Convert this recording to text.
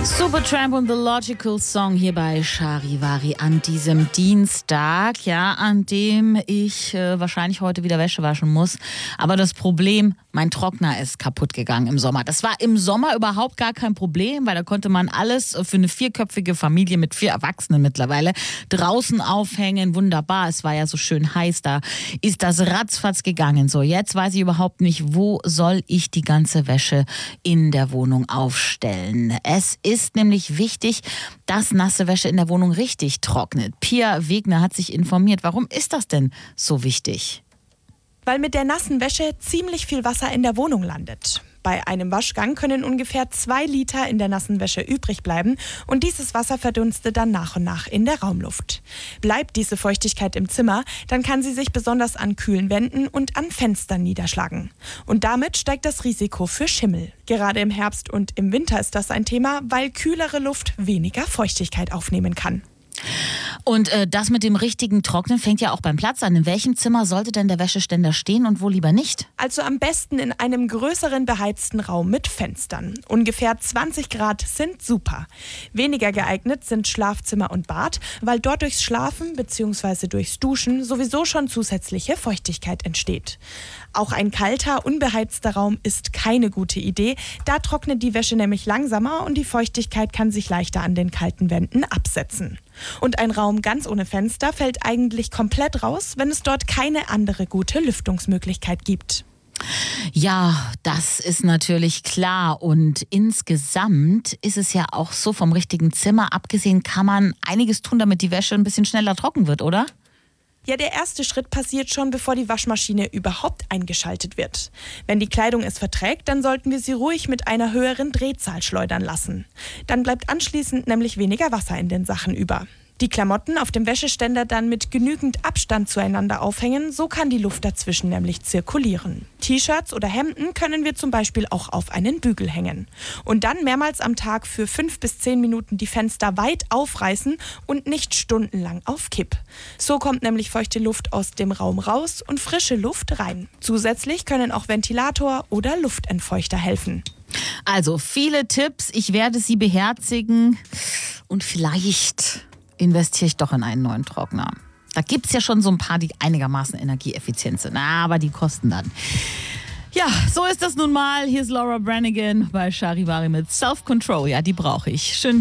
Supertramp und The Logical Song hier bei Charivari an diesem Dienstag, ja, an dem ich wahrscheinlich heute wieder Wäsche waschen muss. Aber das Problem, mein Trockner ist kaputt gegangen im Sommer. Das war im Sommer überhaupt gar kein Problem, weil da konnte man alles für eine 4-köpfige Familie mit 4 Erwachsenen mittlerweile draußen aufhängen. Wunderbar, es war ja so schön heiß, da ist das ratzfatz gegangen. So, jetzt weiß ich überhaupt nicht, wo soll ich die ganze Wäsche in der Wohnung aufstellen. Es ist nämlich wichtig, dass nasse Wäsche in der Wohnung richtig trocknet. Pia Wegner hat sich informiert. Warum ist das denn so wichtig? Weil mit der nassen Wäsche ziemlich viel Wasser in der Wohnung landet. Bei einem Waschgang können ungefähr 2 Liter in der nassen Wäsche übrig bleiben und dieses Wasser verdunstet dann nach und nach in der Raumluft. Bleibt diese Feuchtigkeit im Zimmer, dann kann sie sich besonders an kühlen Wänden und an Fenstern niederschlagen. Und damit steigt das Risiko für Schimmel. Gerade im Herbst und im Winter ist das ein Thema, weil kühlere Luft weniger Feuchtigkeit aufnehmen kann. Und das mit dem richtigen Trocknen fängt ja auch beim Platz an. In welchem Zimmer sollte denn der Wäscheständer stehen und wo lieber nicht? Also am besten in einem größeren beheizten Raum mit Fenstern. Ungefähr 20 Grad sind super. Weniger geeignet sind Schlafzimmer und Bad, weil dort durchs Schlafen bzw. durchs Duschen sowieso schon zusätzliche Feuchtigkeit entsteht. Auch ein kalter, unbeheizter Raum ist keine gute Idee. Da trocknet die Wäsche nämlich langsamer und die Feuchtigkeit kann sich leichter an den kalten Wänden absetzen. Und ein Raum ganz ohne Fenster fällt eigentlich komplett raus, wenn es dort keine andere gute Lüftungsmöglichkeit gibt. Ja, das ist natürlich klar. Und insgesamt ist es ja auch so, vom richtigen Zimmer abgesehen kann man einiges tun, damit die Wäsche ein bisschen schneller trocken wird, oder? Ja, der erste Schritt passiert schon, bevor die Waschmaschine überhaupt eingeschaltet wird. Wenn die Kleidung es verträgt, dann sollten wir sie ruhig mit einer höheren Drehzahl schleudern lassen. Dann bleibt anschließend nämlich weniger Wasser in den Sachen über. Die Klamotten auf dem Wäscheständer dann mit genügend Abstand zueinander aufhängen, so kann die Luft dazwischen nämlich zirkulieren. T-Shirts oder Hemden können wir zum Beispiel auch auf einen Bügel hängen. Und dann mehrmals am Tag für 5 bis 10 Minuten die Fenster weit aufreißen und nicht stundenlang auf Kipp. So kommt nämlich feuchte Luft aus dem Raum raus und frische Luft rein. Zusätzlich können auch Ventilator oder Luftentfeuchter helfen. Also viele Tipps, ich werde sie beherzigen und vielleicht investiere ich doch in einen neuen Trockner. Da gibt es ja schon so ein paar, die einigermaßen energieeffizient sind. Aber die kosten dann. Ja, so ist das nun mal. Hier ist Laura Branigan bei Charivari mit Self-Control. Ja, die brauche ich. Schön.